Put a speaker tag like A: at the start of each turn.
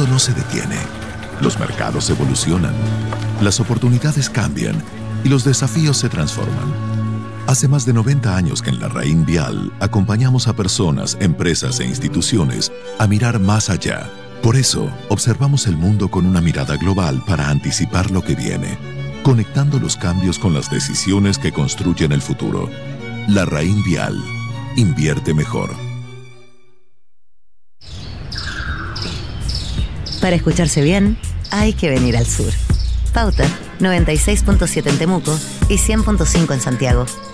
A: mundo no se detiene. Los mercados evolucionan, las oportunidades cambian y los desafíos se transforman. Hace más de 90 años que en Larraín Vial acompañamos a personas, empresas e instituciones a mirar más allá. Por eso, observamos el mundo con una mirada global para anticipar lo que viene, conectando los cambios con las decisiones que construyen el futuro. Larraín Vial. Invierte mejor.
B: Para escucharse bien, hay que venir al sur. Pauta 96.7 en Temuco y 100.5 en Santiago.